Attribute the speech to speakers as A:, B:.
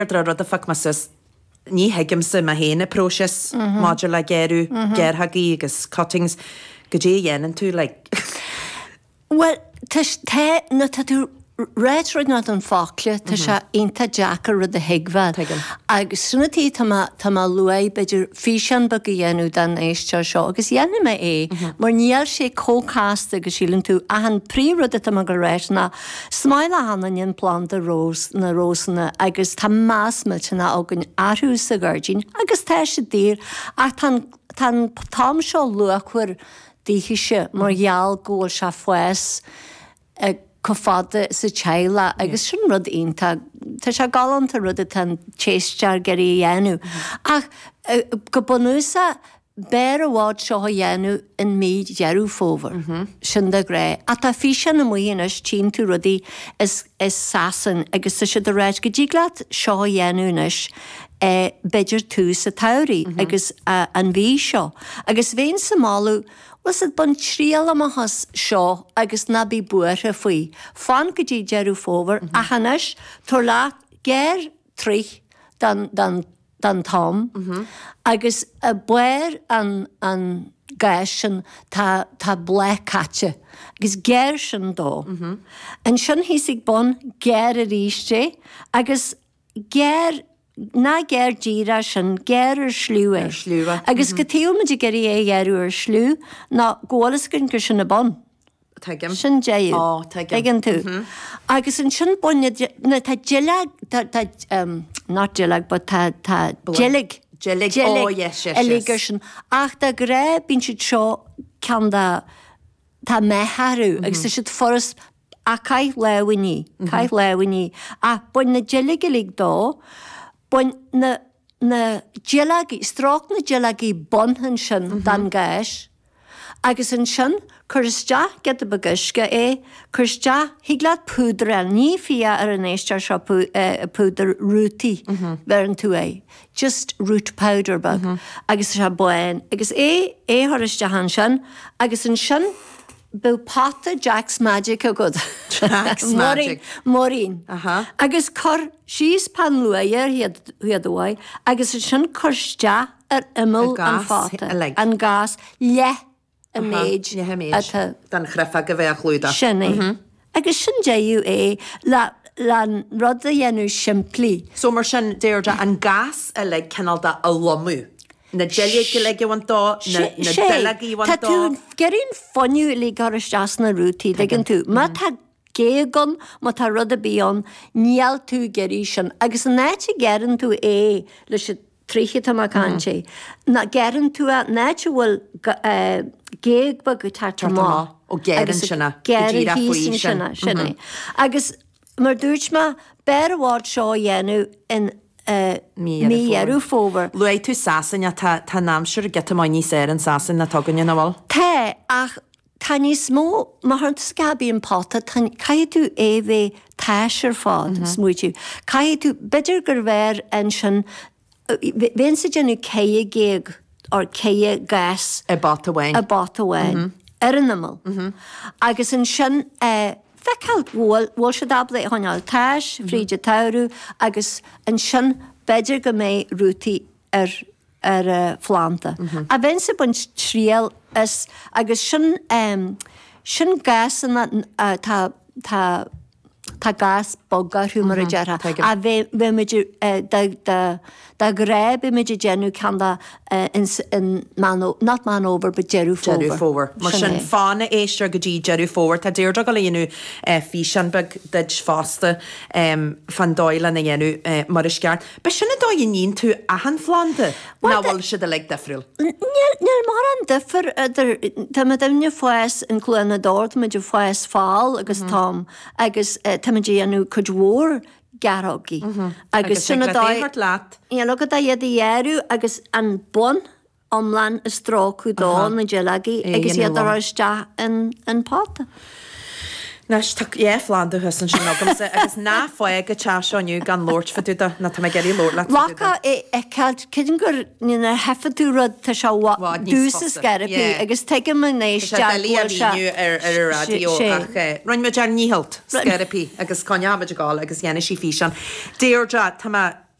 A: rud a fachmasas ní heigim sa ma héna próses modular geru gerhagi agus cuttings go dé dhéanaan tú like
B: Well, te na tú réitrid na an fácle tá se inta Jackar rud a higvad agus sunnatí tá luai beidir físean bag a dhéanú den éiste seo agus dhéanam mar níall sé cócásta agus sílann tú a han príomrud a go réit na smaile hanaíon plán de rós na rósanna agus tá másmiltena ágann arthús a gardín agus tá sé dír ach tá tám seo luachhuir díhiise mar gheall ggóil se fues cofada sa teile agus sin rud ionta tá se galanta rud a tan téistear geirí dhéanú. Ach go bunúsa béir a bhád seo dhéanú in míid dearú fómhar sin de gré. A tá físean na muoinas tí tú rudaí is sasan agus sa siad a réid go ddíglaat seo dhéanúnas beidir tú sa tairí agus an bhí seo. Agus bhéon sa málu was it bun tríal amachas seo agus na bí buair a faoi. Fan go dtí dearú fómhar a hanas tar lá géir trí dan Tom agus a buir an gaisin tá ble caite agus géir sin dó. An sin hí sig bon géir a ríiste agus géir na géir díra sin géir ar slúe. Agus go tíomid geirí dhearú ar slú ná ggólas gon go sin na bon. Sin déú tegan tú. Agus an sin bonne tá gelag ná gelag, but tá gelig eligur sin. Ach tá gré bín siad seo ceanda tá métharú agus siad forras a caiith lehaní. A buin na gelig dó buin na gelagi, strák na gelagi bonhan sin dan gais, agus an sin chuiriste get a baguisce chuiriste híglad púdra ní fia ar an éistear seo púdar rútaí beran tú just root powder bag, agus se buin, agus thuiriste han sin, agus an sin bu pata Jack's Magic a good.
A: Jack's Magic.
B: Maureen. Agus cor she's pan luair hiad away. Agus sin corste ar imil an fata. An gas le a maid.
A: Dan chrefa go bheith lúda.
B: Sinna. Agus sin déú lan rud a dhéanú siimplí.
A: So mar sin déirde an gas a le cenalda a lomu. Na jelly gelegi wan dó, na delagi wan dó.
B: Tá tú gerin foniu lí garistas na rúti, degin tú. Ma tá gégan, ma tá rud a bíon, níal tú geri sin. Agus náti gerin tú leis tríchi tá ma canché. Na gerin tú náti bhfuil géag ba go tartar má.
A: O gerin sinna.
B: Gerin hísin sinna. Agus mar dúirt ma bér bhád seo dhéanú in mí arú fómhar.
A: Luai tú sasan a tá námsir get mai níos an sasan na tugann na bhil?
B: Tá ach tá níos mó mar an scabí an páta caiad tú bheith táisir fád smuitiú. Caiad tú beidir gur bhéir an sin bhíonn sa déanú cé géag or cé gas
A: a báta
B: bhain ar an nimil. Agus an sin fecalt bhil se dabla hoineáil táis, fríide tairú, agus an sin beidir go mé rútaí ar fláanta. A bhain sa bun tríal is agus sin gas tá gas bogarú mar a deartha. A bheith meidir da gréib meidir genú canda not man over, but Jerú fómhar.
A: Mar sin fána éistre go dtí Jerú fómhar, tá déirde go léonú físeanbeg deid fásta fan dóile na dhéanú mar is ceart. Be sinna dó níon tú ahan fláanta ná bhil siad a le defriúil?
B: Níl mar an difar tá me daimne foies in clúna dórt meidir foies fáil agus tám agus tá meidir anú chudhór garrógi. Agus sinna
A: dáhart leat.
B: Ia logad a iad i dhéirú agus an bon omlan is strócú dó na gelagi agus iad ar oiste an páta.
A: Nes tak fláánda husan sin agus ná foiag go te seoú gan Lord faúda na tá geirí Lord le.
B: Lacha cin gur nína hefaú rud tá seo dúsa scarapí agus teige man nééis
A: líú ar radio roiin me dear níhalt scarapí agus coneabid gáil agus dhéana sí físan. Déirde tá